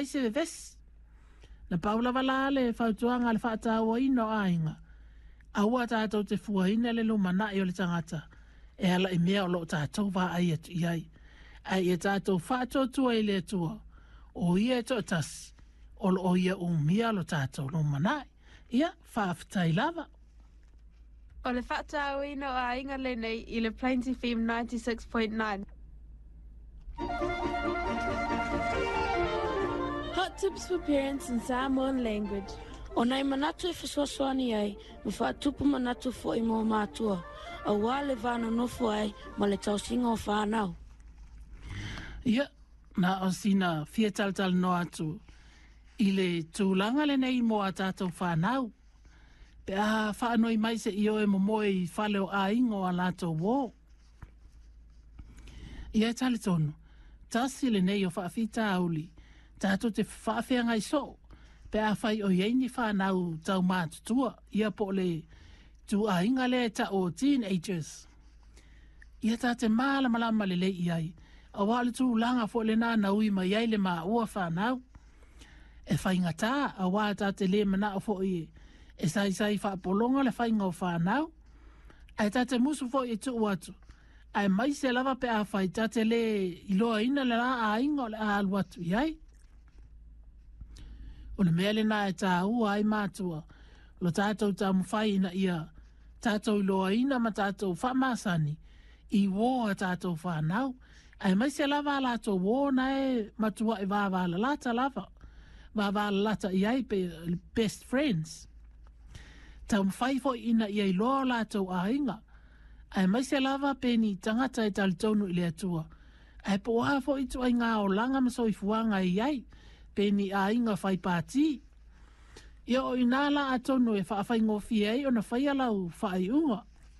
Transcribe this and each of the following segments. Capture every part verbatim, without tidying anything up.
mai se ves. Na paula wala le whautuanga le whaatawa ino ainga. Aua tātou te fuaina le lo mana i o le tangata. E ala i mea o lo tātou wā ai atu iai. Ai e tātou whātua tua i le tua. O ia e to tasi. O lo o ia o mia lo tātou lo mana. Ia, whaafitai lava. O le whaatawa ino a inga le nei i le Plains F M ninety-six point nine. Hot tips for parents in Samoan language. O nei manatu e whaswaswani ai, me whaatupu manatu fo i mō mātua. A wā le wāna nofo ai, ma le tausinga o whānau. Ia, na o sina fia taltal no atu. I le tūlanga le nei mo a tātou whānau. Pe a whaanoi mai se i o e momoe i whale o a ingo a lātou wō. Ia tali tonu, tasi le nei o whaafita auli. Tātou te whaafea ngai so. Pe a whai o yeini whanau tau mātutua. Ia po le tu a inga le ta o teenagers. Ia tā te māla malama le lei ai. A wale tu langa fo le nā naui mai ai le mā ua whanau. E whai ngatā, a wā tā te le mana o fo i. E sai sai whaapolonga le whai ngau whanau. Ai tā te musu fo i tu watu. Ai mai se lava pe a whai tā te le iloa ina le rā a inga o le a aluatu iai. O le mea le nā e tā ua ai mātua. Lo tātou tā mwhai ina ia. Tātou iloa ina ma tātou whamasani. I wō a tātou whanau. Ai mai se lava lātou wō na e matua e vāwala lata lava. Vāwala lata i ai pe best friends. Tau mwhai fo ina ia i loa lātou a inga. Ai mai se lava pe ni tangata e tali tonu i le atua. Ai po aha fo itu ai ngā o langa maso i fuanga i ai. Pe ni a inga whai pāti. Ia o inala a tonu e whaafai ngofi ai o na whai alau whai unga.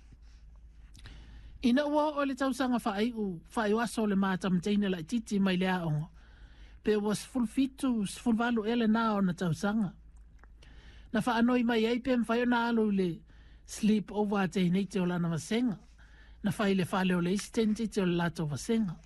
Ina ua o le tausanga whai u, whai waso le māta mteina la titi mai lea onga. Pe was full fitu, full valu ele nā o na tausanga. Na whaanoi mai ai pe mwhai o nā alu le sleep over a te nei te o lana wasenga. Na whai le whale o le istenti te o le lato wasenga.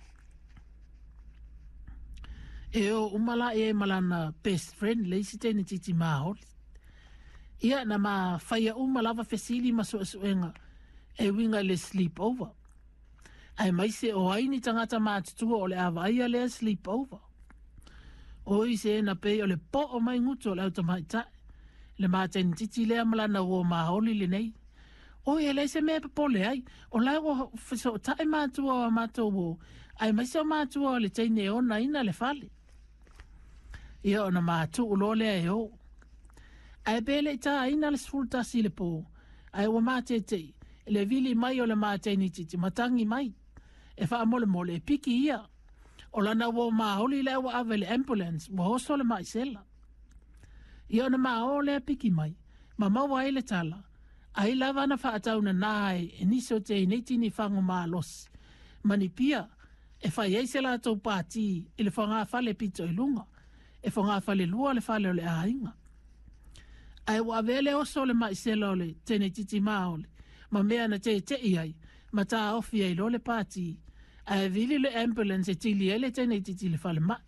E o umala e malana best friend le isteni titi maholi. Ia na ma whaia umalawa fesili maso asuenga. E winga le sleep over. Ai mai se o haini tangata mātutua o le awaia le sleep over. O i se na pe o le po o mai ngutu o le autamai tae. Le māteni titi lea malana o maholi le nei. O e le se mea papole ai. O lai o fiso tae mātua o mātua o. Ai mai se o mātua o le teine o na ina le fale. Ia o na mātu o lo lea e o. Ai bele ta ina le sfultasi le po. Ai o mātetei. Le vili mai o le māteni titi matangi mai. E wha mole mole e piki ia. O lana wo maholi le wa ave le ambulance. Wa hoso le mai sela. Ia na maa o le piki mai. Ma maua e le tala. Ai lava na wha atau na nai. E niso te ineti ni whango maa los. Mani pia. E whai eise la tau pāti. E le whanga whale pito i lunga. E whanga whale lua le whale o le ahinga. Ai wa ave le oso le mai sela o le tene titi maa o le. Ma mea na te te iai, ma tā ofi ai lo le pāti, a e vili le ambulance e tili ele tene titi le whale ma.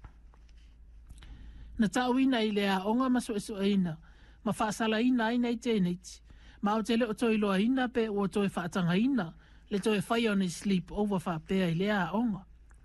Na tā uina i le a onga maso e so aina, ma whaasala ina aina i tene iti, ma o te le o toi loa ina pe o toi whaatanga ina, le toi whai on i sleep over whapea i le a onga.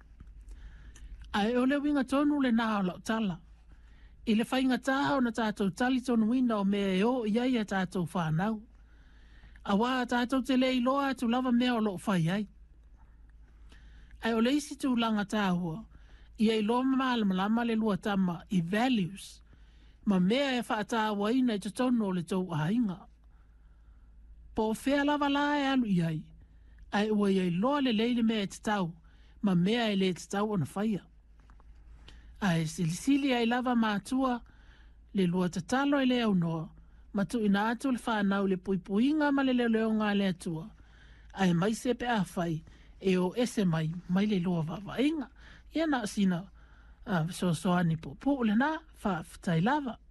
A e o le winga tonu le nā o lau tala, i le whainga tāhau na tātou tali tonu ina o mea e o iai a tātou whanau. A wā tātou te lei loa tu lava mea o lo whai ai. Ai o leisi tu langa tāhua, i ei lo malama lama le lua tama i values, ma mea e whaatāwa ina i te tono le tau ahinga. Po whea lava la e alu i ai, ai ua i ei loa le leile mea e te tau, ma mea e le te tau o na whaia. Ai silisili ai lava mātua, le lua te talo e le au noa, matu ina atu le whanau le puipuinga ma le leo leo ngā le atua. Ai mai se pe awhai e o ese mai mai le loa wawa inga. Ia na sina uh, so so ani po po le na wha tai lava.